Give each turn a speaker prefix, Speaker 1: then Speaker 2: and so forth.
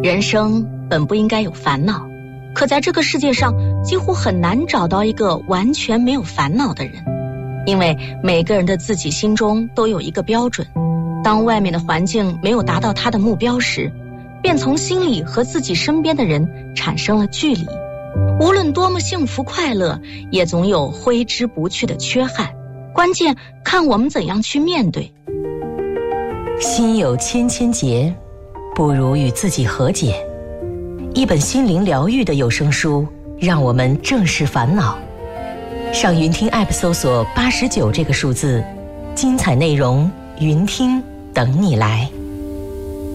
Speaker 1: 人生本不应该有烦恼，可在这个世界上几乎很难找到一个完全没有烦恼的人，因为每个人的自己心中都有一个标准，当外面的环境没有达到他的目标时，便从心里和自己身边的人产生了距离。无论多么幸福快乐，也总有挥之不去的缺憾，关键看我们怎样去面对。
Speaker 2: 心有千千结，不如与自己和解。一本心灵疗愈的有声书，让我们正视烦恼。上云听 App 搜索89这个数字，精彩内容云听等你来。